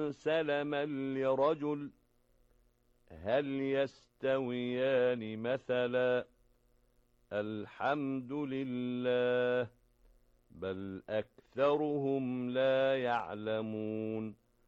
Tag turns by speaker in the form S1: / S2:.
S1: سلما لرجل هل يستويان مثلا الحمد لله بل أكثرهم لا يعلمون